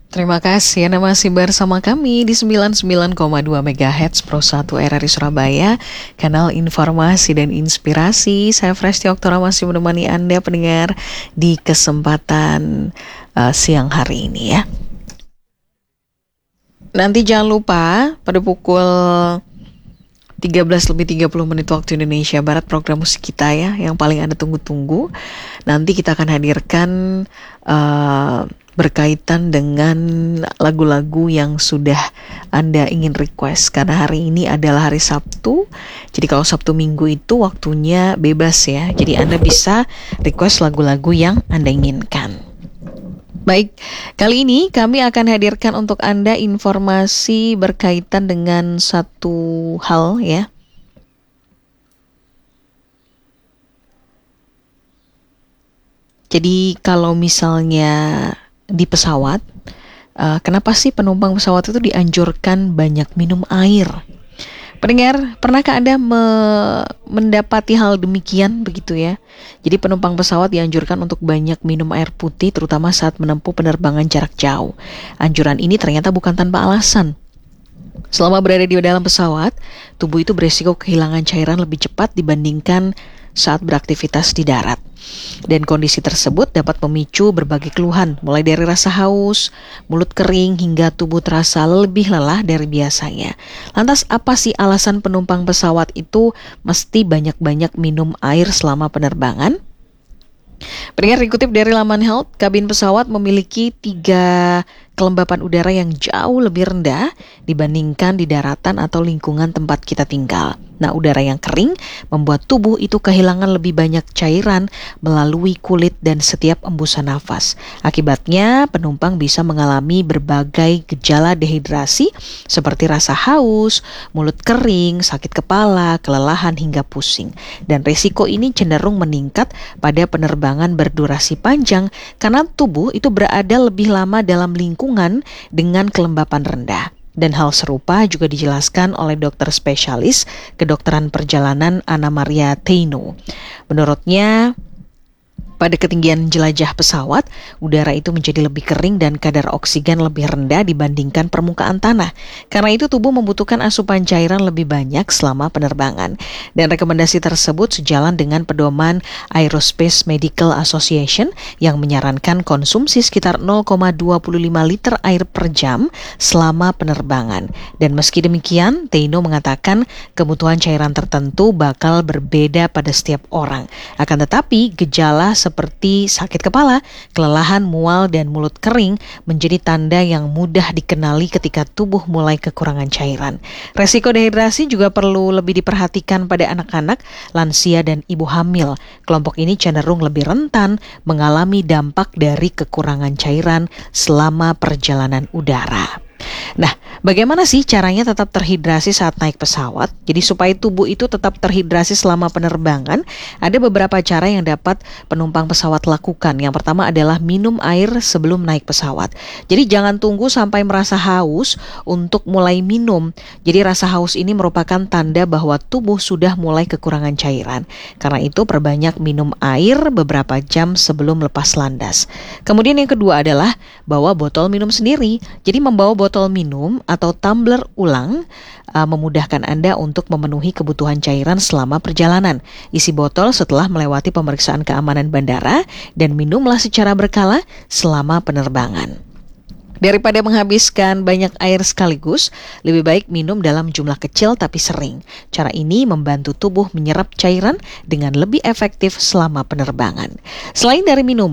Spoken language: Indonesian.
Terima kasih Anda masih bersama kami di 99,2 MHz Pro 1 RRI Surabaya, kanal informasi dan inspirasi. Saya Fresti Oktora masih menemani Anda pendengar di kesempatan siang hari ini ya. Nanti jangan lupa pada pukul 13:30 waktu Indonesia Barat program musik kita ya, yang paling Anda tunggu-tunggu. Nanti kita akan hadirkan berkaitan dengan lagu-lagu yang sudah Anda ingin request. Karena hari ini adalah hari Sabtu, jadi kalau Sabtu Minggu itu waktunya bebas ya. Jadi Anda bisa request lagu-lagu yang Anda inginkan. Baik, kali ini kami akan hadirkan untuk Anda informasi berkaitan dengan satu hal ya. Jadi kalau misalnya di pesawat, kenapa sih penumpang pesawat itu dianjurkan banyak minum air? Pendengar, pernahkah Anda mendapati hal demikian begitu ya? Jadi penumpang pesawat dianjurkan untuk banyak minum air putih terutama saat menempuh penerbangan jarak jauh. Anjuran ini ternyata bukan tanpa alasan. Selama berada di dalam pesawat, tubuh itu beresiko kehilangan cairan lebih cepat dibandingkan saat beraktivitas di darat. Dan kondisi tersebut dapat memicu berbagai keluhan, mulai dari rasa haus, mulut kering, hingga tubuh terasa lebih lelah dari biasanya. Lantas apa sih alasan penumpang pesawat itu mesti banyak-banyak minum air selama penerbangan? Pendengar, dikutip dari laman Health, kabin pesawat memiliki 3 kelembapan udara yang jauh lebih rendah dibandingkan di daratan atau lingkungan tempat kita tinggal. Nah, udara yang kering membuat tubuh itu kehilangan lebih banyak cairan melalui kulit dan setiap embusan nafas. Akibatnya, penumpang bisa mengalami berbagai gejala dehidrasi seperti rasa haus, mulut kering, sakit kepala, kelelahan hingga pusing. Dan risiko ini cenderung meningkat pada penerbangan berdurasi panjang karena tubuh itu berada lebih lama dalam lingkungan dengan kelembapan rendah. Dan hal serupa juga dijelaskan oleh dokter spesialis kedokteran perjalanan Anna Maria Teino. Menurutnya, pada ketinggian jelajah pesawat, udara itu menjadi lebih kering dan kadar oksigen lebih rendah dibandingkan permukaan tanah. Karena itu tubuh membutuhkan asupan cairan lebih banyak selama penerbangan. Dan rekomendasi tersebut sejalan dengan pedoman Aerospace Medical Association yang menyarankan konsumsi sekitar 0,25 liter air per jam selama penerbangan. Dan meski demikian, Teino mengatakan kebutuhan cairan tertentu bakal berbeda pada setiap orang. Akan tetapi, gejala seperti sakit kepala, kelelahan, mual, dan mulut kering menjadi tanda yang mudah dikenali ketika tubuh mulai kekurangan cairan. Resiko dehidrasi juga perlu lebih diperhatikan pada anak-anak, lansia, dan ibu hamil. Kelompok ini cenderung lebih rentan mengalami dampak dari kekurangan cairan selama perjalanan udara. Nah, bagaimana sih caranya tetap terhidrasi saat naik pesawat? Jadi supaya tubuh itu tetap terhidrasi selama penerbangan, ada beberapa cara yang dapat penumpang pesawat lakukan. Yang pertama adalah minum air sebelum naik pesawat. Jadi jangan tunggu sampai merasa haus untuk mulai minum. Jadi rasa haus ini merupakan tanda bahwa tubuh sudah mulai kekurangan cairan. Karena itu perbanyak minum air beberapa jam sebelum lepas landas. Kemudian yang kedua adalah bawa botol minum sendiri. Jadi membawa botol minum atau tumbler ulang memudahkan Anda untuk memenuhi kebutuhan cairan selama perjalanan. Isi botol setelah melewati pemeriksaan keamanan bandara dan minumlah secara berkala selama penerbangan. Daripada menghabiskan banyak air sekaligus, lebih baik minum dalam jumlah kecil tapi sering. Cara ini membantu tubuh menyerap cairan dengan lebih efektif selama penerbangan. Selain dari minum,